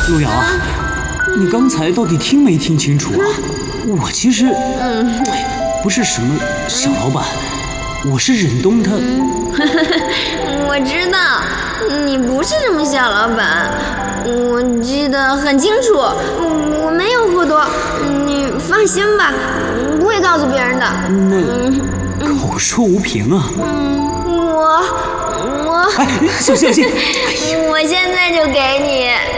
路遥啊，你刚才到底听没听清楚啊？我其实不是什么小老板，我是忍冬他。 我知道你不是什么小老板，我记得很清楚，我没有喝多，你放心吧，不会告诉别人的。 那口说无凭啊！ 我哎，小心！ 我现在就给你。